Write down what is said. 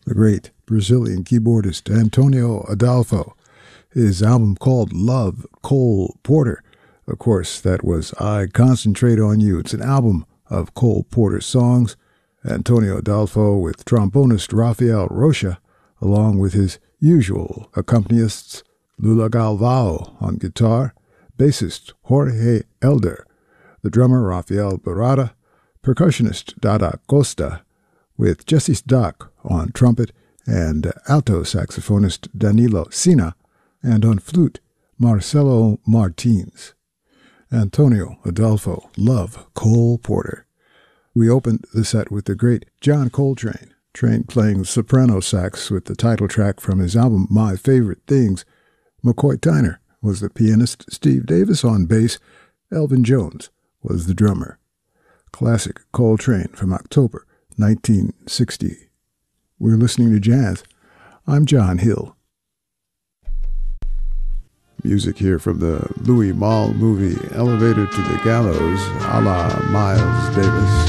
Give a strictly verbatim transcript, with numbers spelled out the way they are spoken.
the great Brazilian keyboardist Antonio Adolfo. His album called Love, Cole Porter. Of course, that was I Concentrate on You. It's an album of Cole Porter songs. Antonio Adolfo with trombonist Rafael Rocha, along with his usual accompanists Lula Galvao on guitar, bassist Jorge Elder, the drummer Rafael Barada, percussionist Dada Costa, with Jesse Stock on trumpet and alto saxophonist Danilo Sina, and on flute Marcelo Martins. Antonio Adolfo, Love, Cole Porter. We opened the set with the great John Coltrane, Train playing soprano sax with the title track from his album My Favorite Things. McCoy Tyner was the pianist, Steve Davis on bass, Elvin Jones was the drummer. Classic Coltrane from October nineteen sixty. We're listening to jazz. I'm John Hill. Music here from the Louis Malle movie Elevator to the Gallows, a la Miles Davis.